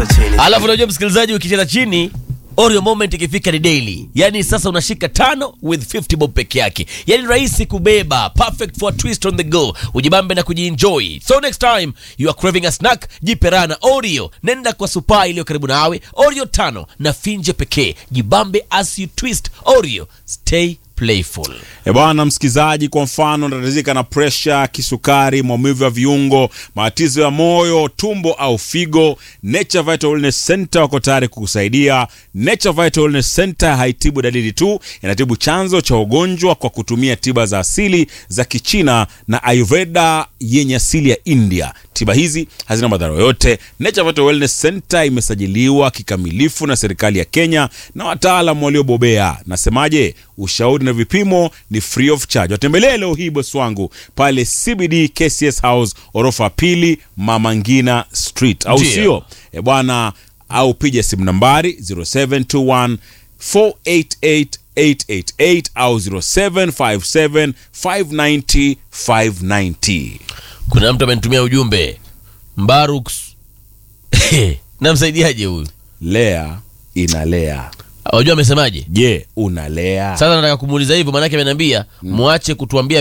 Alafu unajua msikilizaji, ukicheza chini Oreo moment ikifika ni daily. Yani sasa unashika 5 with 50 bob peke yake. Yani rahisi kubeba, perfect for a twist on the go. Ujibambe na kujienjoy. So next time you are craving a snack, jiperana Oreo. Nenda kwa supa iliyo karibu nawe. Oreo 5 na finje pekee. Jibambe as you twist. Oreo, stay playful. Bwana msikizaji, kwa mfano unatazika na pressure, kisukari, maumivu ya viungo, matatizo ya moyo, tumbo au figo, Nature Vital Wellness Center wako tayari kukusaidia. Nature Vital Wellness Center haitibu dalili tu, inatibu chanzo cha ugonjwa kwa kutumia tiba za asili za Kichina na Ayurveda yenye asili ya India. Tiba hizi hazina madhara yote. Nature Vital Wellness Center imesajiliwa kikamilifu na serikali ya Kenya na wataalamu waliobobea. Nasemaje? Ushauri na vipimo ni free of charge. Watembelee leo hii boss wangu pale CBD KCS House orofa pili Mama Ngina Street, au sio? Bwana, au piga simu nambari 0721 488 888 au 0757 590 590. Kuna mtu amenitumia ujumbe Mbaruks. Namsaidiaje huyu? Lea inalea. Unajua amesemaje? Je, unalea? Sasa nataka kumuuliza hivyo, maana yake ameniambia muache kutuambia